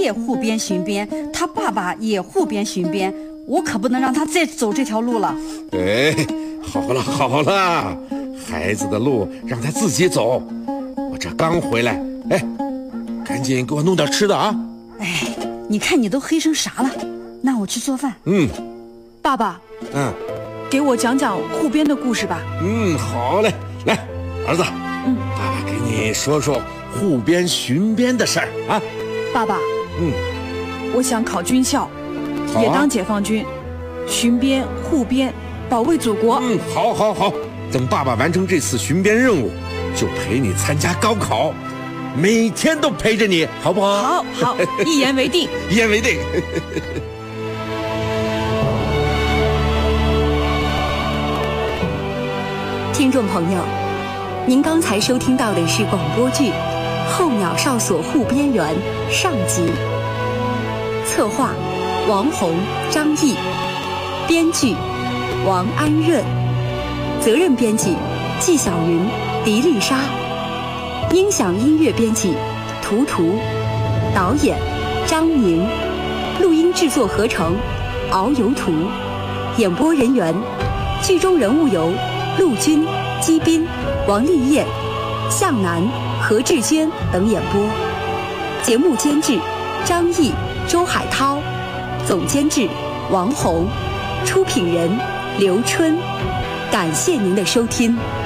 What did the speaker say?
也护边巡边，他爸爸也护边巡边，我可不能让他再走这条路了。 哎，好了好了，孩子的路让他自己走。我这刚回来，哎，赶紧给我弄点吃的啊！ 哎，你看你都黑成啥了？那我去做饭。 爸爸，给我讲讲护边的故事吧。 好嘞，来，儿子，爸爸给你说说护边巡边的事儿啊。 爸爸，我想考军校，也当解放军，巡边护边，保卫祖国。 好，等爸爸完成这次巡边任务，就陪你参加高考，每天都陪着你，好不好？ 好，一言为定。 一言为定。 听众朋友，您刚才收听到的是广播剧《候鸟哨所护边员》上集，策划王红、张毅，编剧王安润，责任编辑纪晓云、狄丽莎，音响音乐编辑图图，导演张宁，录音制作合成敖游图，演播人员剧中人物有陆军、姬斌、王丽燕、向南、何志娟等演播。节目监制张毅、周海涛，总监制王红，出品人刘春。感谢您的收听。